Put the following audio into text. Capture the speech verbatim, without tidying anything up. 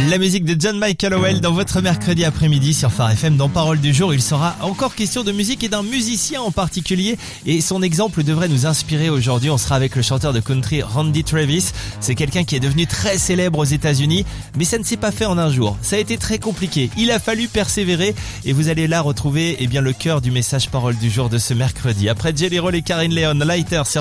La musique de John Michael Howell dans votre mercredi après-midi sur Phare F M. Dans Parole du jour, il sera encore question de musique et d'un musicien en particulier. Et son exemple devrait nous inspirer aujourd'hui. On sera avec le chanteur de country Randy Travis. C'est quelqu'un qui est devenu très célèbre aux États-Unis, mais ça ne s'est pas fait en un jour. Ça a été très compliqué. Il a fallu persévérer et vous allez là retrouver eh bien, le cœur du message Parole du jour de ce mercredi. Après Jelly Roll et Karine Léon, Lighter sur